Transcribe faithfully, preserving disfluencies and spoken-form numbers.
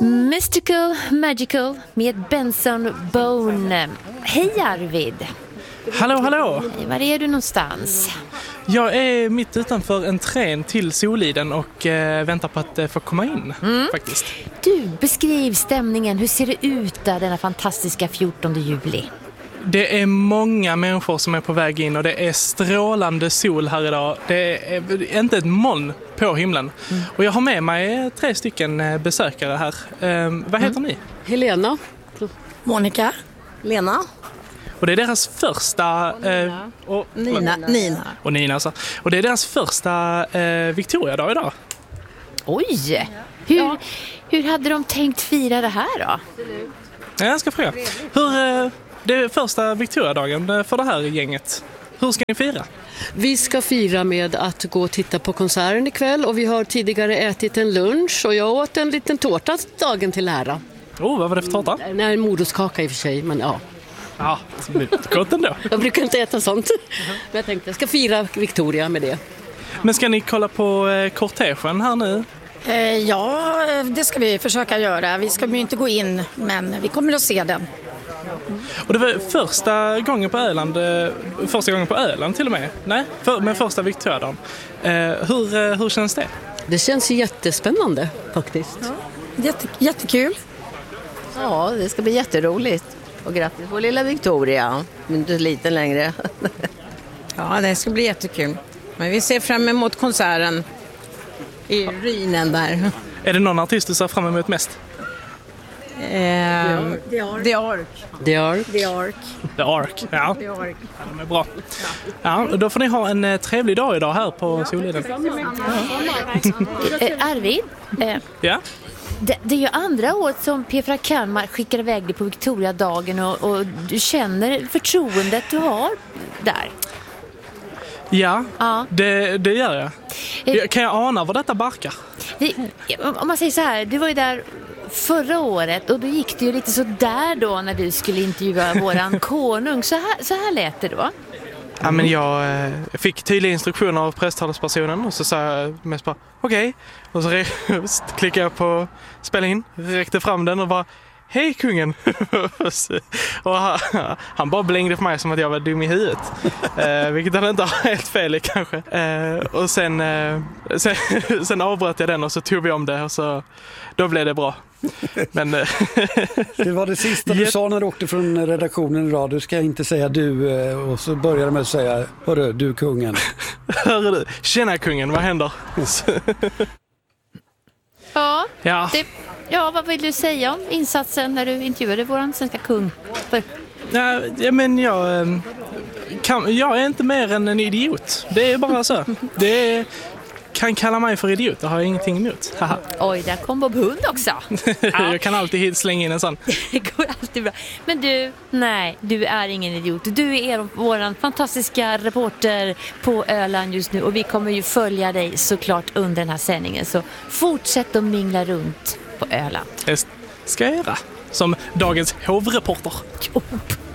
Mystical Magical med Benson Bone. Hej Arvid. Hallå, hallå. Hej, var är du någonstans? Jag är mitt utanför entrén till Soliden och eh, väntar på att eh, få komma in, mm. faktiskt. Du, beskriv stämningen. Hur ser det ut där denna fantastiska fjortonde juli? Det är många människor som är på väg in och det är strålande sol här idag. Det är inte ett moln på himlen. Mm. Och jag har med mig tre stycken besökare här. Eh, vad heter mm. ni? Helena. Monica. Lena. Och det är deras första... Eh, och, Nina. Nina. Och Nina alltså. Och det är deras första eh, Victoria-dag idag. Oj! Hur, ja. hur hade de tänkt fira det här då? Ja, jag ska fråga. Hur... Eh, det är första Victoria-dagen för det här gänget. Hur ska ni fira? Vi ska fira med att gå och titta på konserten ikväll. Och vi har tidigare ätit en lunch och jag åt en liten tårta dagen till ära. Oh, vad var det för tårta? Nej, en morotskaka i och för sig, men ja. Ja, gott ändå. Jag brukar inte äta sånt. Men jag tänkte jag ska fira Victoria med det. Men ska ni kolla på eh, kortegen här nu? Eh, ja, det ska vi försöka göra. Vi ska ju inte gå in, men vi kommer att se den. Och det var första gången på Öland, första gången på Öland till och med. Nej, för, men första Victoria-dagen. Eh, hur, hur känns det? Det känns jättespännande faktiskt. Ja, jätte, jättekul. Ja, det ska bli jätteroligt. Och grattis på lilla Victoria. Men inte liten längre. Ja, det ska bli jättekul. Men vi ser fram emot konserten i Rynen där. Är det någon artist du ser fram emot mest? Eh, The Ark. The Ark. The Ark. The Ark, ja. The Ark. Ja, de är bra. Ja, då får ni ha en eh, trevlig dag idag här på Soliden. Ja. eh, Arvid? Eh. Ja? Det, det är ju andra året som P F A Kalmar skickar iväg dig på Victoria-dagen och, och du känner förtroendet du har där. Ja, ja. Det, det gör jag. jag. Kan jag ana vad detta barkar? Det, om man säger så här, du var ju där förra året och då gick det ju lite så där då när du skulle intervjua våran konung. Så här, så här lät det då. Ja, men jag eh, fick tydliga instruktioner av presstalespersonen och så sa jag mest bara okej. Okay. Och så re- klickade jag på spela in, räckte fram den och bara hej kungen! Och han, han bara blängde för mig som att jag var dum i huvudet. Eh, vilket han inte har helt fel i kanske. Eh, och sen, eh, sen, sen avbröt jag den och så tog vi om det och så då blev det bra. Men, det var det sista du sa när du åkte från redaktionen idag. Du ska inte säga du och så började med att säga hörru, du kungen. Hörru du, tjena kungen, vad händer? Ja, ja. Det, ja, vad vill du säga om insatsen när du intervjuade våran svenska kung? För... Ja, ja, men jag, kan, jag är inte mer än en idiot. Det är bara så. Det är... kan kalla mig för idiot, det har jag ingenting emot. Haha. Oj, där kom Bob Hund också. Jag kan alltid slänga in en sån. Det går alltid bra. Men du, nej, du är ingen idiot. Du är vår fantastiska reporter på Öland just nu och vi kommer ju följa dig såklart under den här sändningen. Så fortsätt att mingla runt på Öland. Det ska jag göra. Som dagens hovreporter. Jo.